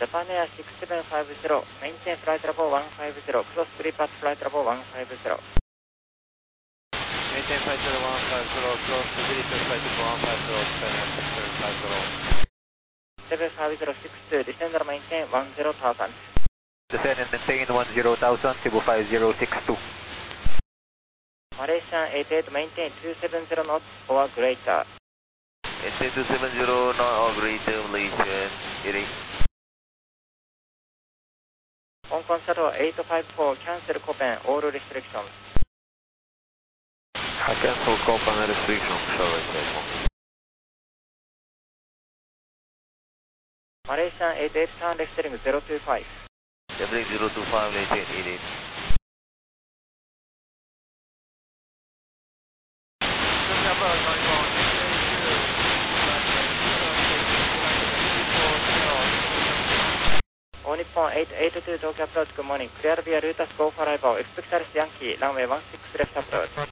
Japan Air 6750, maintain flight level 150, cross 3 path flight level 150. Maintain flight level 150, cross 3 path flight level 150, 75062, descend and maintain 10,000. Descend and maintain 10,000, Cebu 5062. Malaysian 88, maintain 270 knots or greater. Maintain 270 knots or greater, Malaysian 88. Hong Kong Shuttle 854, cancel Copen, all restrictions. Cancel Copen restrictions, shall I say. Malaysian 88, turn left steering 025. Debrief 025, Malaysian 88. All Nippon 882 Tokyo approach, good morning. Clear via Lutas, go for arrival. Expect Alice Yankee, runway 16 left approach.